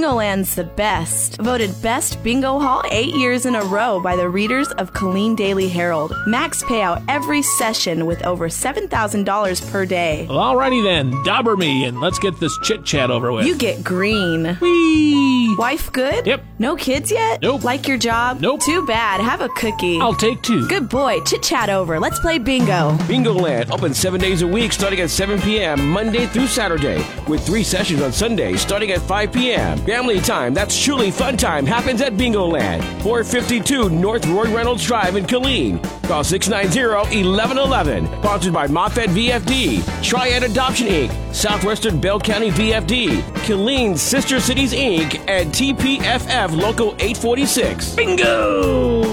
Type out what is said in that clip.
Bingoland's the best. Voted Best Bingo Hall 8 years in a row by the readers of Killeen Daily Herald. Max payout every session with over $7,000 per day. Well, alrighty then. Dauber me and let's get this chit-chat over with. You get green. Whee! Wife good? Yep. No kids yet? Nope. Like your job? Nope. Too bad. Have a cookie. I'll take 2. Good boy. Chit-chat over. Let's play bingo. Bingoland, open 7 days a week starting at 7 p.m. Monday through Saturday, with 3 sessions on Sundays starting at 5 p.m. Family time, that's truly fun time, happens at Bingoland, 452 North Roy Reynolds Drive in Killeen. Call 690-1111. Sponsored by Moffett VFD, Triad Adoption Inc., Southwestern Bell County VFD, Killeen Sister Cities Inc., and TPFF Local 846. Bingo!